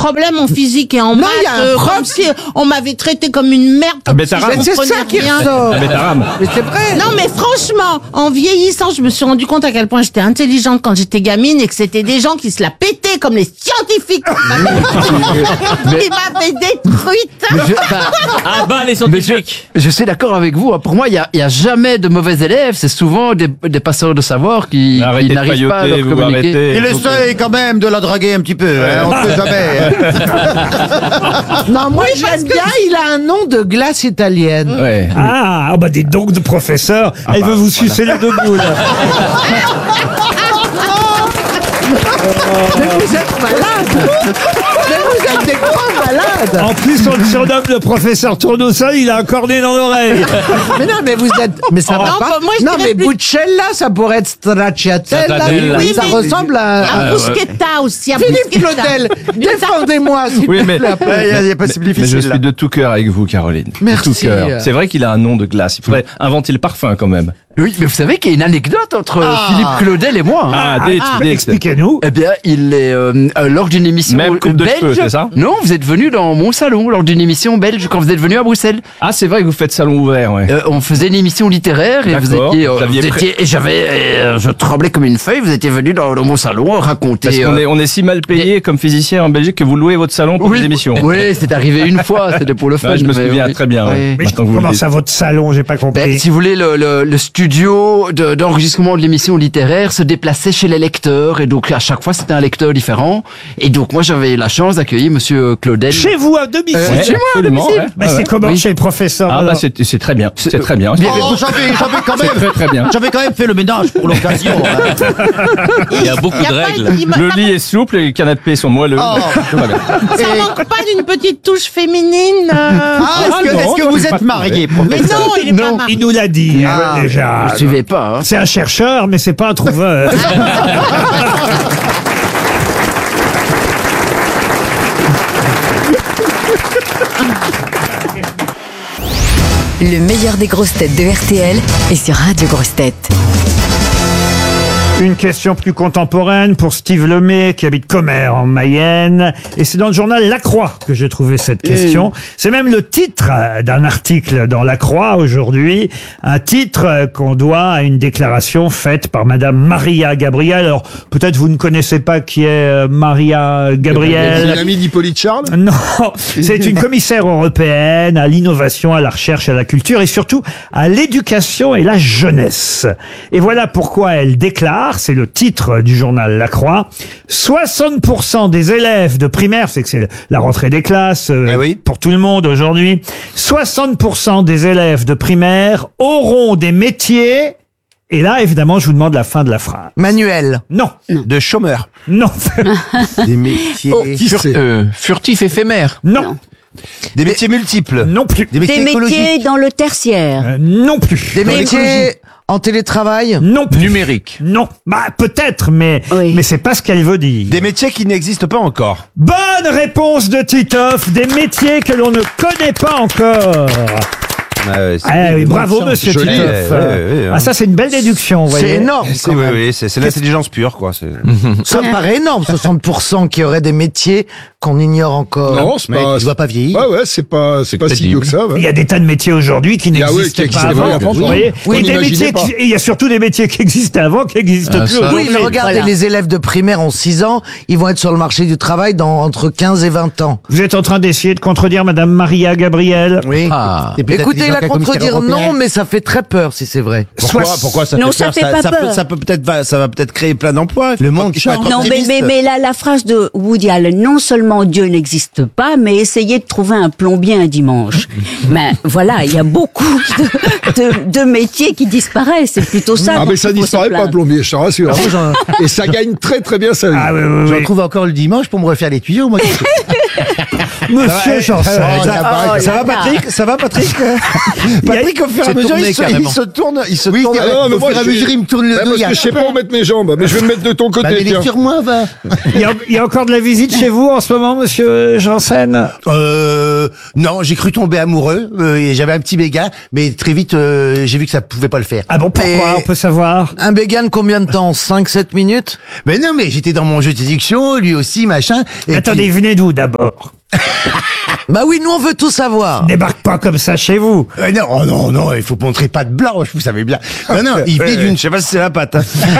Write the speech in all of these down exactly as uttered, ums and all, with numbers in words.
problème en physique et en Non, maths, il y a un euh, prof- comme si on m'avait traité comme une merde. Ah, Comme ben, si t'as je raison. C'est comprenais ça qui rien. ressort. Ah, mais t'as rame. Mais c'est vrai. Non, mais franchement, en vieillissant, je me suis rendu compte à quel point j'étais intelligente quand j'étais gamine et que c'était des gens qui se la pétaient comme les scientifiques. Ils m'avaient détruite. Mais je, enfin, Ah bah les mais je, scientifiques. je suis d'accord avec vous. Pour moi, il y a, il y a jamais de mauvais élèves. C'est souvent des, des passeurs de savoir qui, Arrêtez qui de n'arrivent pas à leur pailloter, vous communiquer. arrêtez. Il essaye quand même de la draguer un petit peu, hein, on ne sait jamais. hein. Non, moi j'aime bien, il a un nom de glace italienne. Ouais. Ah, ah bah des donc de professeur. Elle bah, veut vous sucer les deux boules. Mais vous êtes malade. Mais vous êtes des grands malades. En plus, on le surnomme le professeur Tournesol, il a un cornet dans l'oreille. Mais non, mais vous êtes. Mais ça va Non, pas. bah, moi, je non, dirais mais plus- Buccella, ça pourrait être Stracciatella. Stracciatella. Oui, Oui, ça mais- ressemble à. Un bruschetta aussi, un Philippe bruschetta. Claudel, défendez-moi, s'il Oui, vous mais- plaît. Il n'y a, y a pas si Mais je difficile. là. suis de tout cœur avec vous, Caroline. De Merci. tout cœur. C'est vrai qu'il a un nom de glace. Il faudrait inventer le parfum quand même. Oui, mais vous savez qu'il y a une anecdote entre Philippe Claudel et moi. hein. Ah, dites, dites. Expliquez-nous. Eh bien, il est euh, euh, lors d'une émission Même coupe de belge. cheveux, c'est ça Non, vous êtes venu dans mon salon lors d'une émission belge quand vous êtes venu à Bruxelles. Ah, c'est vrai que vous faites salon ouvert, ouais. Euh, on faisait une émission littéraire et vous D'accord. étiez, euh, Vous aviez vous pré- étiez- et j'avais, euh, je tremblais comme une feuille. Vous étiez venu dans, dans mon salon raconter. Parce qu'on euh, est, on est si mal payé comme physicien en Belgique que vous louez votre salon pour oui, des émissions. Oui, c'est arrivé une fois. C'était pour le fun. Ouais, je me mais souviens oui. très bien. Ouais. Mais Maintenant que vous le comment dites. ça, votre salon? J'ai pas Ben, compris. si vous voulez, le, le, le studio de- d'enregistrement de l'émission littéraire se déplaçait chez les lecteurs et donc à chaque fois c'était un lecteur différent. Et donc moi j'avais la chance d'accueillir Monsieur Claudel. Chez vous, à domicile. Euh, Ouais, chez moi, à absolument, domicile. ouais. Mais Ouais, c'est ouais. comment Oui. chez le professeur Ah, alors bah, c'est c'est très bien. C'est très bien. Oh, j'avais, j'avais quand C'est même, très très bien. j'avais quand même fait le ménage pour l'occasion. hein. Il y a beaucoup Y a de pas- règles. il m'a- Le lit est souple et les canapés sont moelleux. Oh. Tout va bien. Ça manque pas d'une petite touche féminine. euh, Ah, est-ce que, non, est-ce que non, vous j'ai pas êtes marié, Mais professeur? non, il est pas marié. Il nous l'a dit, hein, Ah, déjà. Vous suivez pas. Hein. C'est un chercheur, mais c'est pas un trouveur. Le meilleur des grosses têtes de R T L est sur Radio Grosses Têtes. Une question plus contemporaine pour Steve Lemay qui habite Commères en Mayenne. Et c'est dans le journal La Croix que j'ai trouvé cette question. C'est même le titre d'un article dans La Croix aujourd'hui. Un titre qu'on doit à une déclaration faite par Madame Maria Gabriel. Alors peut-être vous ne connaissez pas qui est euh, Maria Gabriel. L'ami d'Hippolyte Charles. Non, c'est une commissaire européenne à l'innovation, à la recherche, à la culture et surtout à l'éducation et la jeunesse. Et voilà pourquoi elle déclare, c'est le titre du journal La Croix, soixante pour cent des élèves de primaire, c'est que c'est la rentrée des classes euh, Eh oui. pour tout le monde aujourd'hui, soixante pour cent des élèves de primaire auront des métiers. Et là, évidemment, je vous demande la fin de la phrase. Manuel. Non, De chômeur. non, Des métiers, Fur- euh, furtif éphémère. non, des métiers multiples. non plus, Des métiers Des écologiques. métiers dans le tertiaire. euh, non plus, Des métiers en télétravail. non plus. Numérique. Non, bah peut-être, mais Oui. mais c'est pas ce qu'elle veut dire. Des métiers qui n'existent pas encore. Bonne réponse de Titoff, des métiers que l'on ne connaît pas encore. Ah, ouais, c'est- Ah oui, bravo monsieur joli, Titoff. ouais, ouais, ouais, Ah ça c'est une belle déduction, vous C'est voyez. énorme. C'est, quand oui, même. oui, c'est, c'est l'intelligence pure, quoi. C'est... Ça me paraît énorme, soixante pour cent qui auraient des métiers qu'on ignore encore. Non, c'est Mais pas. tu vas pas vieillir. Ouais, ouais, c'est pas, c'est pas si vieux que ça. ouais. Il y a des tas de métiers aujourd'hui qui Il y a, oui, n'existaient qui pas existaient avant. pas avant, Vous oui. voyez, Oui, et on des n'imaginait métiers pas. qui- et il y a surtout des métiers qui existaient avant qui n'existent Ah, plus ça. Oui, aujourd'hui. mais regardez, Voilà. les élèves de primaire ont six ans, ils vont être sur le marché du travail dans entre quinze et vingt ans. Vous êtes en train d'essayer de contredire Madame Maria Gabriel. Oui. Ah. T'es plus Écoutez, intelligent la qu'un commissaire contredire européen. non, mais ça fait très peur si c'est vrai. Pourquoi, Soix- pourquoi ça Non, fait ça peur fait pas ça peur. Peut, ça peut peut-être, va- ça va peut-être créer plein d'emplois. Le monde change. Non, mais, mais, mais là, la phrase de Woody Allen, non seulement Dieu n'existe pas, mais essayez de trouver un plombier un dimanche. Mais voilà, il y a beaucoup de, de, de métiers qui disparaissent. C'est plutôt ça. Ah, dont mais ça il faut se disparaît pas, plaindre. plombier, je te rassure. Et ça gagne très très bien sa vie. Ah oui, oui, J'en oui. trouve encore le dimanche pour me refaire les tuyaux, moi. Monsieur Janssen. Ça, Oh ça là va, là. Patrick? Ça va, Patrick? Patrick, au fur et à C'est mesure, tourné, il se, il carrément. se tourne, il se Oui, tourne. ah non, mais au moi, fur et à je- mesure, il me tourne le Ouais, dos. parce il y a- que je sais pas où mettre mes jambes, mais je vais me mettre de ton côté. Bah, mais il tiens. est sur moi, va. Il y, a, il y a encore de la visite chez vous en ce moment. moment, monsieur Janssen? Euh, non, j'ai cru tomber amoureux, euh, et j'avais un petit béguin, mais très vite, euh, j'ai vu que ça pouvait pas le faire. Ah bon, pourquoi? Et- On peut savoir. Un béguin de combien de temps? cinq sept minutes? Mais non, mais j'étais dans mon jeu de séduction, lui aussi, machin. Et Attendez, puis- venez d'où d'abord? Bah oui, nous on veut tout savoir. Débarque pas comme ça chez vous. Euh, non, oh non, non, il faut montrer pas de blanche, vous savez bien. Non, non, il venait d'une, je sais pas si c'est la pâte. Hein.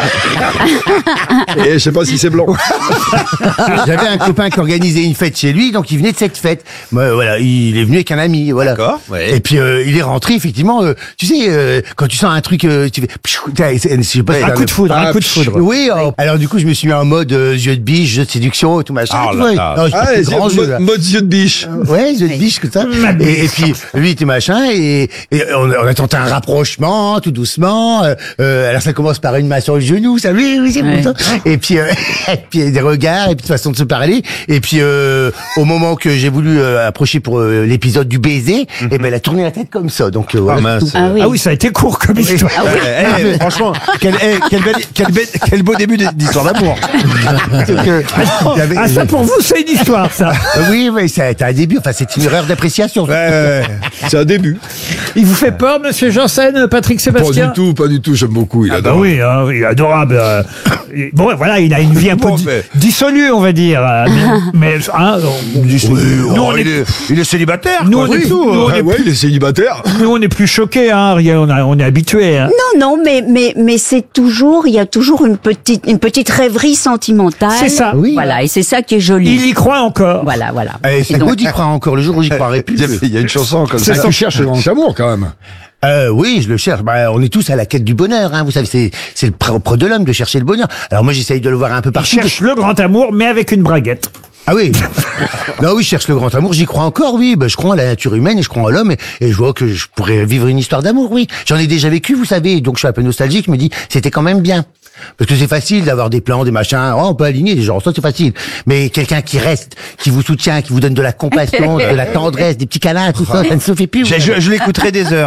Et je sais pas si c'est blanc. J'avais un copain qui organisait une fête chez lui, donc il venait de cette fête. Moi, voilà, il est venu avec un ami, voilà. D'accord, ouais. Et puis euh, il est rentré, effectivement. euh, tu sais, euh, quand tu sens un truc, euh, tu fais. pfiou, je sais pas si Un t'as coup de foudre, un Ah, coup de foudre. Oui, oh. Alors du coup, je me suis mis en mode euh, jeu de biche, jeu de séduction, et tout machin. Ah tu là vois. là. Non, je Ah, fais les des grands yeux- jeux, là. mode, mode yeux de biche. Ouais, jeu de biche, comme ça. Ma biche. Et, et puis, lui, il était machin, et, et on, a- on a tenté un rapprochement, tout doucement. Euh, euh, alors, ça commence par une main sur le genou, ça, oui, oui, c'est Ouais. bon, ça. Et puis, euh, et puis, des regards, et puis, de façon de se parler. Et puis, euh, au moment que j'ai voulu euh, approcher pour euh, l'épisode du baiser, et ben, elle a tourné la tête comme ça. Donc, euh, voilà. mince. tout. Ah oui. Ah oui, ça a été court comme histoire. Eh, eh, franchement, quel, eh, quel, bel, quel, bel- quel beau début d'histoire d'amour. Donc, euh, j'avais- Ah, ça pour vous, c'est une histoire, ça. oui, oui, ça a été un début. Enfin, c'est une erreur d'appréciation. Ouais, ouais, c'est un début. Il vous fait peur, monsieur Janssen, Patrick Pas Sébastien? du tout, pas du tout, j'aime beaucoup. Il Ah bah adore. oui, hein, il est adorable. euh, et- Bon, voilà, il a une vie un peu Bon, di- mais- dissolue, on va dire. euh, Mais, mais, hein, on- Oui, nous, on oh, est, il, est, il est célibataire. nous, quoi, on c'est est- tout. nous, on Ah est ouais, il est célibataire. nous, on est plus choqués, hein, Ariel, on, a- on est habitués. Hein. Non, non, mais mais mais c'est toujours, il y a toujours une petite une petite rêverie sentimentale. C'est ça. Oui. Voilà, et c'est ça qui est joli. Il y croit encore. Voilà, voilà. Eh, Et c'est donc- beau d'y croire encore. Le jour où j'y croirais plus. Il y a une chanson comme Ça, ça. tu cherches le grand amour quand même. Euh, oui, je le cherche. Bah, on est tous à la quête du bonheur, hein. Vous savez, c'est c'est le propre de l'homme de chercher le bonheur. Alors moi, j'essaye de le voir un peu Il partout. cherche le grand amour, mais avec une braguette. Ah oui. Non, oui, je cherche le grand amour. J'y crois encore, oui. Bah, je crois à la nature humaine et je crois à l'homme et, et je vois que je pourrais vivre une histoire d'amour, oui. J'en ai déjà vécu, vous savez. Donc je suis un peu nostalgique. Je me dis, c'était quand même bien. Parce que c'est facile d'avoir des plans, des machins. Oh, on peut aligner des gens. Ça, c'est facile. Mais quelqu'un qui reste, qui vous soutient, qui vous donne de la compassion, de la tendresse, des petits câlins, tout ça, ça ne se fait plus. Je, je, je l'écouterai des heures.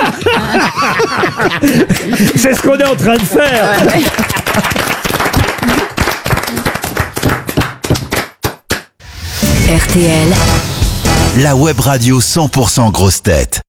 C'est ce qu'on est en train de faire. R T L, La web radio cent pour cent grosse tête.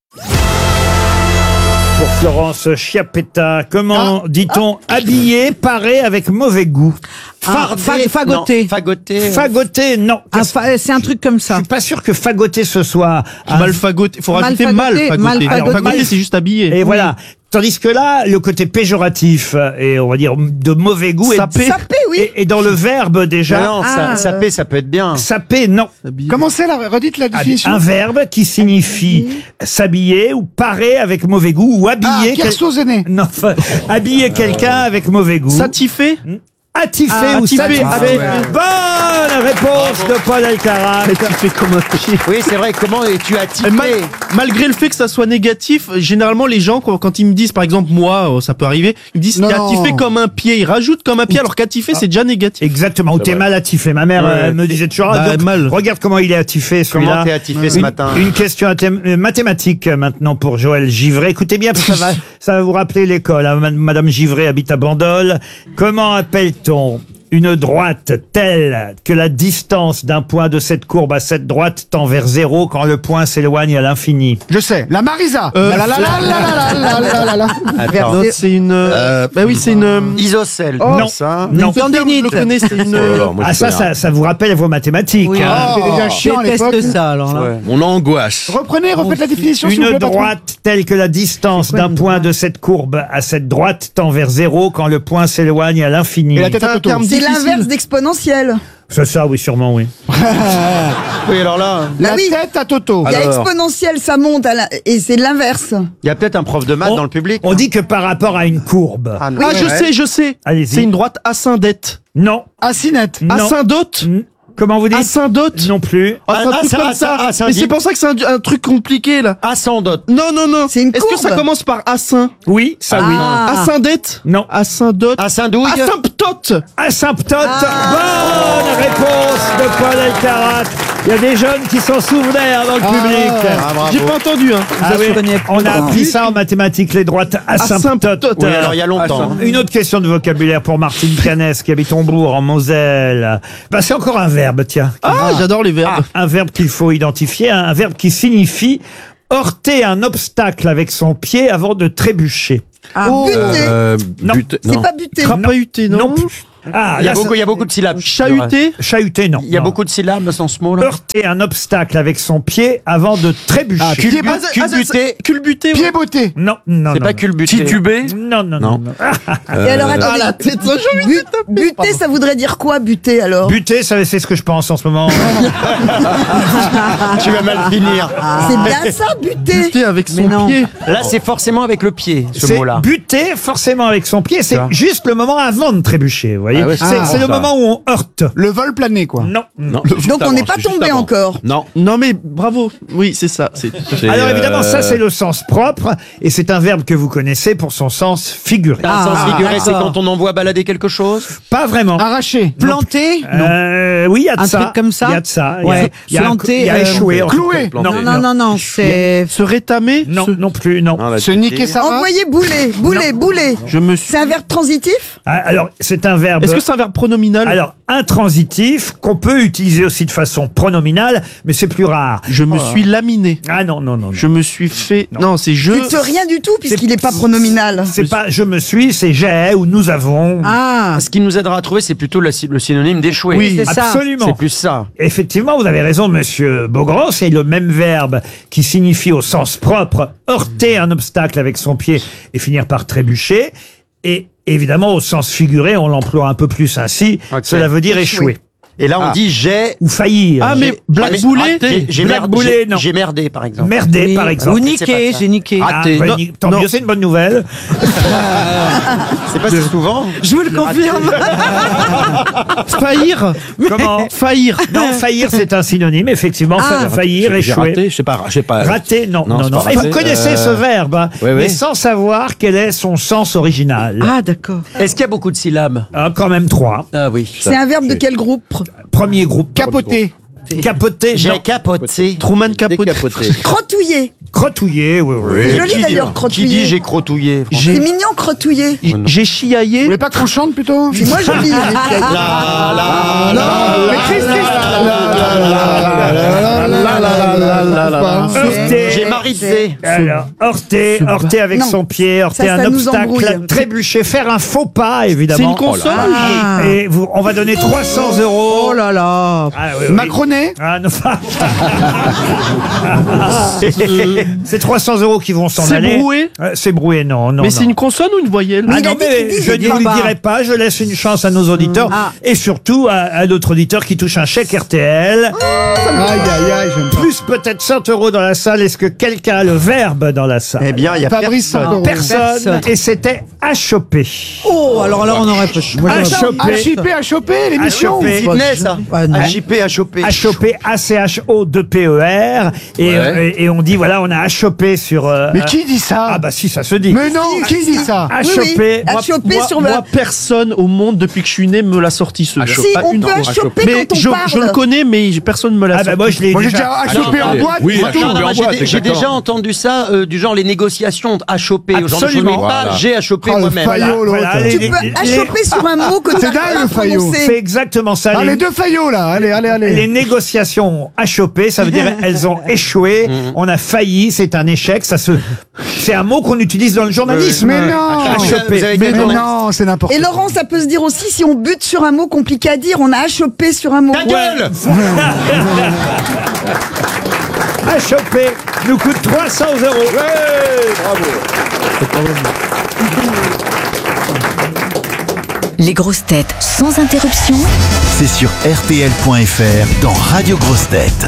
Pour Florence Chiappetta, comment dit-on habillé, paré avec mauvais goût? Ah, fa- fagoté. Fagoté. Fagoté, non. Ah, fa- c'est un truc comme Je ça. suis pas sûr que fagoté ce soit un- Mal fagoté. Il faut Mal rajouter fagoté, mal fagoté. mal Alors, fagoté. fagoté, c'est juste habillé. Et voilà. Tandis que là, le côté péjoratif euh, et on va dire de mauvais goût Sapé. est, Sapé, oui. et, et dans le verbe déjà. non, Ah, ça, sapé, ça peut être bien. Sapé, non. Comment c'est la redites la définition? Un verbe qui signifie s'habiller ou parer avec mauvais goût ou Ah, habiller. quel- Kersauzéné. Non, enfin, habiller quelqu'un avec mauvais goût. Satifé. Attifé Ah, ou attifé, satisfait. attifé. Bonne réponse de Paul Alcarat. Satifé comme un pied. Oui, c'est vrai. Comment es-tu attiré? Et mal- malgré le fait que ça soit négatif, généralement les gens quand, quand ils me disent, par exemple moi, euh, ça peut arriver, ils me disent Non. t'es attifé comme un pied, ils rajoutent comme un pied alors qu'attifé c'est déjà négatif. Exactement, ou t'es mal attifé. Ma mère Ouais. euh, me disait toujours, ah, Bah, donc, mal. regarde comment il est attifé celui-là. Comment t'es attifé ce Une- matin? Une question athé- euh, mathématique euh, maintenant pour Joël Givray. Écoutez bien, parce que ça va, ça va vous rappeler l'école. hein. Ma- Madame Givray habite à Bandol. Comment appelle-t-on une droite telle que la distance d'un point de cette courbe à cette droite tend vers zéro quand le point s'éloigne à l'infini? Je sais, la Marisa. Euh, La la la la la la la la la. Attends, c'est une. Euh, bah oui, c'est une. euh, Isocèle. non, Ça. non. Je le connais, c'est une. Ah ça, ça, ça vous rappelle vos mathématiques. hein. C'est déjà chiant à l'époque. ça, alors là. Mon angoisse. Reprenez, refaites la définition s'il vous Une plaît, patron. droite telle que la distance d'un point de cette courbe à cette droite tend vers zéro quand le point s'éloigne à l'infini. Et la tête à un Toto. terme C'est difficile. l'inverse d'exponentiel. C'est ça, oui, sûrement, oui. Oui, alors là, La Bah oui. tête à Toto. Il y a Alors. exponentiel, ça monte, à la- et c'est l'inverse. Il y a peut-être un prof de maths On- dans le public. On dit que par rapport à une courbe. Ah, non. ah je sais, je sais. Allez-y. C'est une droite asyndète. Non. Assinette. Non. Asyndote. N- Comment vous dites? Asyndote. Non plus. Ah, c'est un Ah, truc ça- comme ah, ça- ça. ah, c'est un Mais dit- c'est pour ça que c'est un, un truc compliqué là. Ascendote. Non, non, non. C'est une Est-ce que courbe. ça commence par asyn? Oui, ça oui. Ah. Asyndète? Non. Asyndote. Asyndouille. Asymptote. Asymptote. Ah. Bonne réponse de Paul Alcarat. Il y a des jeunes qui s'en souvenaient hein, dans le Ah, public. ah, bravo. J'ai pas entendu, hein. Ah Vous oui, apprenez pas. on a appris ça en mathématiques, les droites asymptotes. Oui, alors il y a longtemps. Une autre question de vocabulaire pour Martine Canès qui habite Hombourg en Moselle. Ben, c'est encore un verbe, tiens. Ah, j'adore les verbes. Un verbe qu'il faut identifier, un verbe qui signifie heurter un obstacle avec son pied avant de trébucher. Ah, Oh. buter. Euh, non. C'est pas buter. Crapahuter, non, non plus. Ah, Il y, a là, beaucoup, ça- il y a beaucoup de syllabes. Chahuter Chahuter, non. Il y a non. beaucoup de syllabes dans ce mot-là. Heurter un obstacle avec son pied avant de trébucher. Ah, culbu- Ah, ça- culbuter. Culbuter. Pied botté. Non, non, C'est non, pas non. culbuter. Tituber. Non, non, non. non. Et alors, attendez. Ah, la tête, ça, j'ai envie de Bu- buter, ça voudrait dire quoi, buter alors? Buter, ça, c'est ce que je pense en ce moment. Tu vas mal finir. C'est bien ça, buter. Buter avec son Mais non. pied. Là, c'est forcément avec le pied, ce C'est mot-là. buter forcément avec son pied, c'est Ça. juste le moment avant de trébucher, vous voyez. Ah ouais, c'est c'est c'est le ça. moment où on heurte. Le vol plané, quoi. Non. non. Donc on n'est pas tombé encore. Non. Non, mais bravo. Oui, c'est ça. C'est Alors évidemment, euh, ça c'est le sens propre, et c'est un verbe que vous connaissez pour son sens figuré. Un sens Ah, figuré, c'est d'accord. quand on envoie balader quelque chose. Pas vraiment. Arraché. Planté Non. Euh, oui, il y a de Un ça. truc comme ça Il y a de ça. Il y a- Ouais. il y a, un- Planté, il y a euh, échoué. en tout cloué. cas. Non, non, non, non, c'est... se rétamer. Non, se- non plus, non. Se niquer sa race. Envoyer bouler, bouler, bouler. Je me suis. C'est un verbe transitif? Ah, alors, c'est un verbe. Est-ce que c'est un verbe pronominal? Alors, intransitif, qu'on peut utiliser aussi de façon pronominale, mais c'est plus rare. Je me suis laminé. Ah non, non, non. non. Je me suis fait. Non, c'est je. C'est rien du tout puisqu'il n'est pas pronominal. C'est pas je me suis, c'est j'ai ou nous avons. Ah, Ce qui nous aidera à trouver, c'est plutôt la sy- le synonyme d'échouer. Oui, c'est ça. Absolument. C'est plus ça. Effectivement, vous avez raison, monsieur Beaugrand, c'est le même verbe qui signifie au sens propre heurter un obstacle avec son pied et finir par trébucher. Et évidemment, au sens figuré, on l'emploie un peu plus ainsi. Ok. Cela veut dire échouer. Et là, on dit j'ai. Ou faillir. Ah, mais j'ai- blackboulé. J'ai- J'ai Black merdé, boulé, j'ai- non. j'ai merdé, par exemple. Merder, oui. par exemple. Ou C'est niqué, pas ça. j'ai niqué. Ah, Raté. bah, Non, ni- tant non. mieux, c'est une bonne nouvelle. C'est pas si souvent. Je vous le confirme. Faillir. Comment Faillir. Non, faillir, c'est un synonyme, effectivement. Ah. Faillir, J'ai échouer. raté, je sais pas, je sais pas. Raté, non, Non, non, c'est non. pas Et vous raté. connaissez Euh, ce verbe, hein, oui, oui. mais sans savoir quel est son sens original. Ah, d'accord. Est-ce qu'il y a beaucoup de syllabes? Ah, quand même trois. Ah oui. C'est un verbe de quel groupe? Premier groupe. Capoté. Capoter, J'ai non. capoté. Truman Capote. Crotouiller. Crotouiller, oui, oui. C'est joli Qui dit- d'ailleurs, Qui crotouiller. dit j'ai crotouillé? C'est J'ai mignon, crotouiller. j'ai chiaillé. Vous voulez pas qu'on chante plutôt? C'est moi joli. j'ai chiaillé. Mais Chris, Chris. Heurter. J'ai marisé. Alors, heurter, heurter avec Non. son pied, heurter Ça, un ça nous obstacle, embrouille. trébucher, faire un faux pas, évidemment. C'est une consonne. Ah. Et vous, on va donner trois cents euros. Oh là là. Ah, oui, oui. Macroné. Ah, non. C'est trois cents euros qui vont s'en C'est aller. broué. Euh, C'est broué, non, non. Mais non. c'est une consonne ou une voyelle? Ah il a non, dit mais qu'il dit, je il ne dit vous le pas. dirai pas, je laisse une chance à nos auditeurs Ah. et surtout à, à notre auditeur qui touche un chèque R T L. Aïe, aïe, aïe, j'aime pas. Plus peut-être cent euros dans la salle. Est-ce que quelqu'un a le verbe dans la salle? Eh bien, il y a Fabrice personne. Santoro. Personne. Personne. Et c'était achoper. Oh, alors là, on aurait pas... Moi, À j'aurais- choper. À chipper, à choper, l'émission. À choper. Sydney, ça. Ouais, non. À chipper, à choper. Achoper, A C H O deux P E R. Et, euh, et, et on dit, voilà, on a achopé sur... euh, Mais qui dit ça? Ah bah si, ça se dit. Mais non, qui dit ça? Oui, oui. Achoper. À choper moi, sur moi, ma... personne au monde depuis que je suis né me l'a sorti ce verbe. Si, Pas on une peut fois. achoper Mais quand on je, parle. je le connais, mais personne me l'a Ah bah sorti. moi, je l'ai Moi, j'ai déjà... déjà achoppé en boîte. Oui, c'est à tout. choper Non, non, en j'ai boîte, j'ai exactement. déjà entendu ça, euh, du genre les négociations à choper. Genre, je ne Absolument. mets pas, Voilà. j'ai à choper Oh, le moi-même. faillot, l'autre. Voilà, les- Tu les- peux les- achoper sur un mot que tu C'est n'as dingue, pas le faillot. C'est prononcé. exactement ça. Ah, les- les deux faillots, là. Allez, allez, allez. Les négociations achoppées, ça veut dire elles ont échoué, on a failli, c'est un échec, ça se, c'est un mot qu'on utilise dans le journalisme. Mais non. Achoper. Vous avez Mais dit- non, c'est n'importe Et quoi. Laurent, ça peut se dire aussi si on bute sur un mot compliqué à dire, on a achoppé sur un mot. Ta gueule. Achoper nous coûte trois cents euros. Les grosses têtes sans interruption. C'est sur R T L point F R dans Radio Grosses Têtes.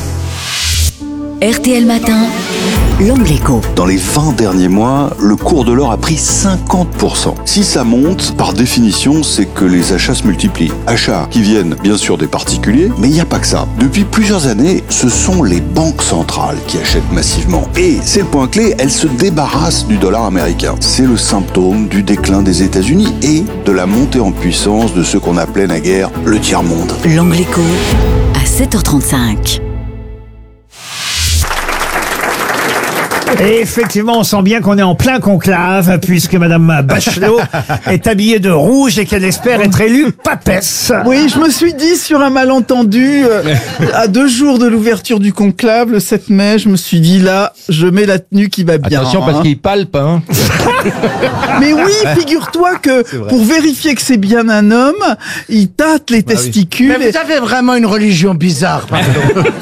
R T L Matin, l'angle écho. Dans les vingt derniers mois, le cours de l'or a pris cinquante pour cent. Si ça monte, par définition, c'est que les achats se multiplient. Achats qui viennent bien sûr des particuliers, mais il n'y a pas que ça. Depuis plusieurs années, ce sont les banques centrales qui achètent massivement. Et c'est le point clé, elles se débarrassent du dollar américain. C'est le symptôme du déclin des États-Unis et de la montée en puissance de ce qu'on appelait naguère le tiers-monde. L'angle écho à sept heures trente-cinq. Et effectivement, on sent bien qu'on est en plein conclave, puisque Madame Bachelot est habillée de rouge et qu'elle espère être élue papesse. Oui, je me suis dit sur un malentendu, euh, à deux jours de l'ouverture du conclave, le sept mai, je me suis dit là, je mets la tenue qui va bien. Attention, parce hein. qu'il palpe, hein. Mais oui, figure-toi que vrai. pour vérifier que c'est bien un homme, il tâte les Bah oui. testicules. Mais et- vous avez vraiment une religion bizarre, pardon.